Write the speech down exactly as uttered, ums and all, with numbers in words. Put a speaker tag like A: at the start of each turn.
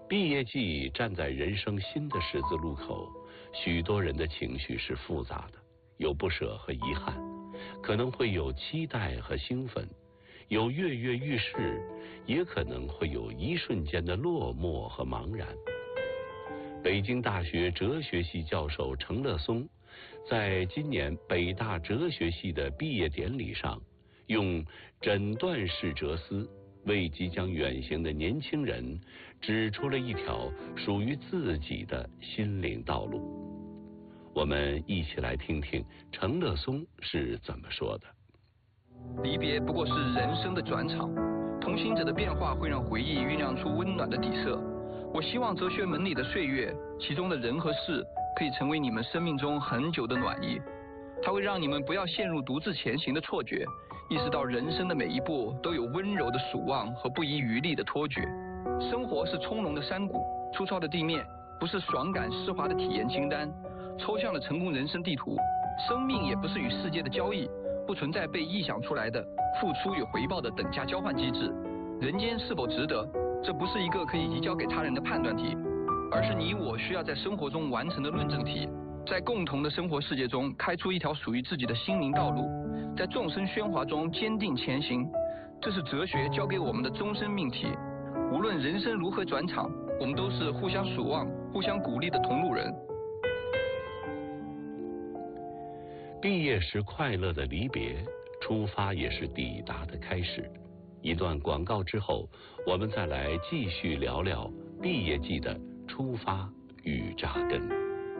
A: 毕业季站在人生新的十字路口，许多人的情绪是复杂的，有不舍和遗憾，可能会有期待和兴奋，有跃跃欲试，也可能会有一瞬间的落寞和茫然。北京大学哲学系教授程乐松在今年北大哲学系的毕业典礼上，用诊断式哲思为即将远行的年轻人指出了一条属于自己的心灵道路。我们一起来听听程乐松是怎么说的。
B: 离别不过是人生的转场，同行者的变化会让回忆酝酿出温暖的底色。我希望哲学门里的岁月，其中的人和事，可以成为你们生命中很久的暖意。它会让你们不要陷入独自前行的错觉，意识到人生的每一步都有温柔的守望和不遗余力的托举。生活是从容的山谷，粗糙的地面，不是爽感湿滑的体验清单，抽象的成功人生地图。生命也不是与世界的交易，不存在被臆想出来的付出与回报的等价交换机制。人间是否值得，这不是一个可以移交给他人的判断题，而是你我需要在生活中完成的论证题。在共同的生活世界中开出一条属于自己的心灵道路，在众生喧哗中坚定前行，这是哲学教给我们的终身命题。无论人生如何转场，我们都是互相守望、互相鼓励的同路人。
A: 毕业时快乐的离别，出发也是抵达的开始。一段广告之后，我们再来继续聊聊毕业季的出发与扎根。